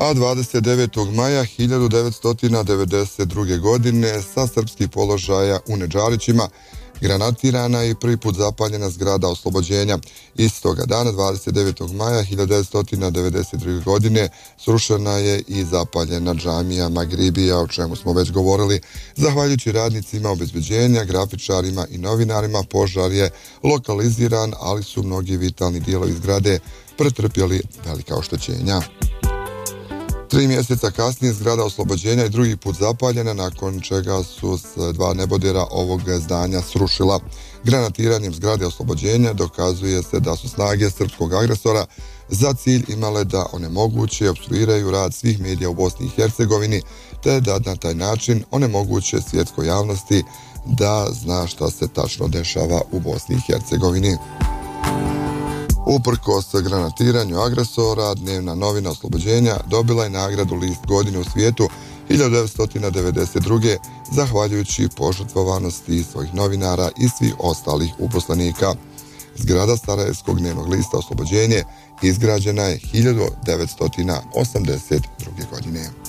a 29. maja 1992. godine sa srpskih položaja u Nedžalićima granatirana je i prvi put zapaljena zgrada Oslobođenja. Istoga dana, 29. maja 1992. godine, srušena je i zapaljena džamija Magribija, o čemu smo već govorili. Zahvaljujući radnicima obezbeđenja, grafičarima i novinarima, požar je lokaliziran, ali su mnogi vitalni dijelovi zgrade pretrpjeli velika oštećenja. 3 mjeseca kasnije zgrada Oslobođenja je drugi put zapaljena, nakon čega su se 2 nebodera ovog zdanja srušila. Granatiranjem zgrade Oslobođenja dokazuje se da su snage srpskog agresora za cilj imale da onemoguće i opstruiraju rad svih medija u Bosni i Hercegovini, te da na taj način onemoguće svjetskoj javnosti da zna šta se tačno dešava u Bosni i Hercegovini. Uprkos granatiranju agresora, dnevna novina Oslobođenja dobila je nagradu List godine u svijetu 1992. zahvaljujući požrtvovanosti svojih novinara i svih ostalih uposlenika. Zgrada Sarajevskog dnevnog lista Oslobođenje izgrađena je 1982. godine.